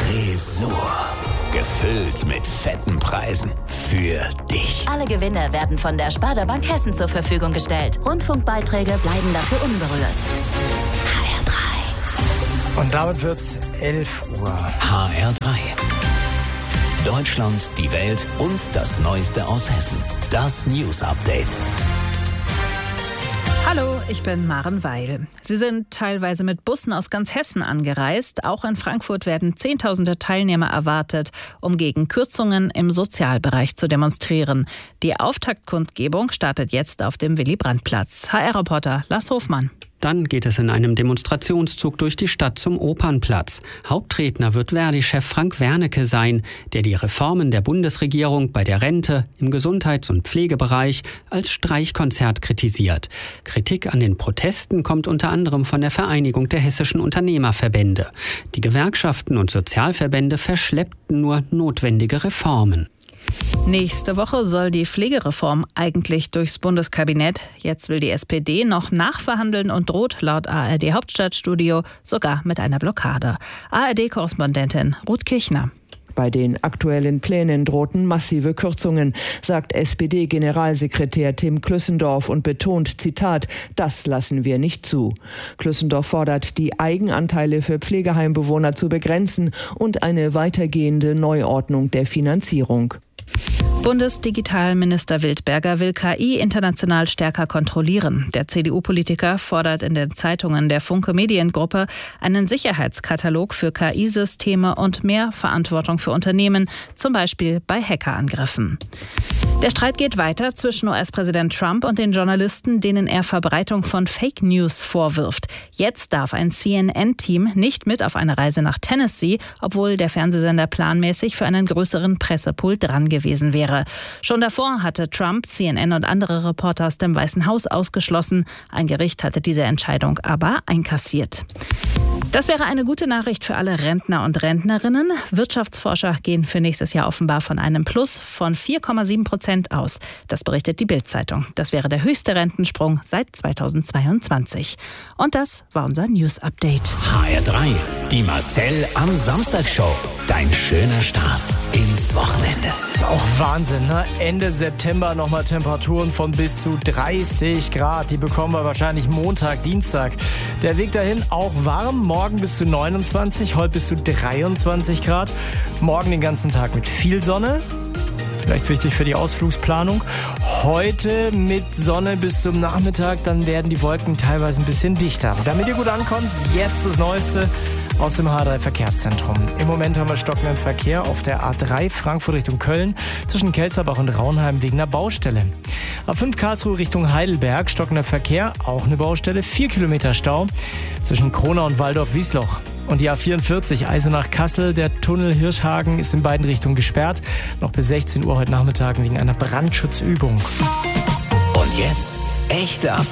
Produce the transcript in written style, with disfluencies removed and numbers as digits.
Tresor. Gefüllt mit fetten Preisen. Für dich. Alle Gewinne werden von der Sparda Bank Hessen zur Verfügung gestellt. Rundfunkbeiträge bleiben dafür unberührt. HR3. Und damit wird's 11 Uhr. HR3. Deutschland, die Welt und das Neueste aus Hessen. Das News Update. Hallo, ich bin Maren Weil. Sie sind teilweise mit Bussen aus ganz Hessen angereist. Auch in Frankfurt werden Zehntausende Teilnehmer erwartet, um gegen Kürzungen im Sozialbereich zu demonstrieren. Die Auftaktkundgebung startet jetzt auf dem Willy-Brandt-Platz. HR-Reporter Lars Hofmann. Dann geht es in einem Demonstrationszug durch die Stadt zum Opernplatz. Hauptredner wird Verdi-Chef Frank Wernicke sein, der die Reformen der Bundesregierung bei der Rente, im Gesundheits- und Pflegebereich als Streichkonzert kritisiert. Kritik an den Protesten kommt unter anderem von der Vereinigung der hessischen Unternehmerverbände. Die Gewerkschaften und Sozialverbände verschleppten nur notwendige Reformen. Nächste Woche soll die Pflegereform eigentlich durchs Bundeskabinett. Jetzt will die SPD noch nachverhandeln und droht laut ARD Hauptstadtstudio sogar mit einer Blockade. ARD-Korrespondentin Ruth Kirchner. Bei den aktuellen Plänen drohten massive Kürzungen, sagt SPD-Generalsekretär Tim Klüssendorf und betont, Zitat, das lassen wir nicht zu. Klüssendorf fordert, die Eigenanteile für Pflegeheimbewohner zu begrenzen und eine weitergehende Neuordnung der Finanzierung. Bundesdigitalminister Wildberger will KI international stärker kontrollieren. Der CDU-Politiker fordert in den Zeitungen der Funke Mediengruppe einen Sicherheitskatalog für KI-Systeme und mehr Verantwortung für Unternehmen, zum Beispiel bei Hackerangriffen. Der Streit geht weiter zwischen US-Präsident Trump und den Journalisten, denen er Verbreitung von Fake News vorwirft. Jetzt darf ein CNN-Team nicht mit auf eine Reise nach Tennessee, obwohl der Fernsehsender planmäßig für einen größeren Pressepult dran gewesen wäre. Schon davor hatte Trump CNN und andere Reporter aus dem Weißen Haus ausgeschlossen. Ein Gericht hatte diese Entscheidung aber einkassiert. Das wäre eine gute Nachricht für alle Rentner und Rentnerinnen. Wirtschaftsforscher gehen für nächstes Jahr offenbar von einem Plus von 4,7% aus. Das berichtet die Bild-Zeitung. Das wäre der höchste Rentensprung seit 2022. Und das war unser News-Update. HR3, die Marcel am Samstag-Show. Dein schöner Start ins Wochenende. Ist auch Wahnsinn, ne? Ende September nochmal Temperaturen von bis zu 30 Grad. Die bekommen wir wahrscheinlich Montag, Dienstag. Der Weg dahin auch warm. Morgen bis zu 29, heute bis zu 23 Grad. Morgen den ganzen Tag mit viel Sonne. Vielleicht wichtig für die Ausflugsplanung. Heute mit Sonne bis zum Nachmittag, dann werden die Wolken teilweise ein bisschen dichter. Damit ihr gut ankommt, jetzt das Neueste aus dem H3 Verkehrszentrum. Im Moment haben wir stockenden Verkehr auf der A3 Frankfurt Richtung Köln zwischen Kelzerbach und Raunheim wegen einer Baustelle. A5 Karlsruhe Richtung Heidelberg, stockender Verkehr, auch eine Baustelle, 4 Kilometer Stau zwischen Kronau und Waldorf-Wiesloch. Und die A44 Eisenach-Kassel, der Tunnel Hirschhagen ist in beiden Richtungen gesperrt. Noch bis 16 Uhr heute Nachmittag wegen einer Brandschutzübung. Und jetzt echte Updates.